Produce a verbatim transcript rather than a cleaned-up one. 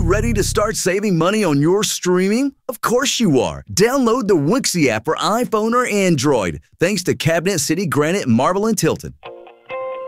ready to start saving money on your streaming? Of course you are. Download the Wixie app for iPhone or Android. Thanks to Cabinet City Granite Marble and Tilton.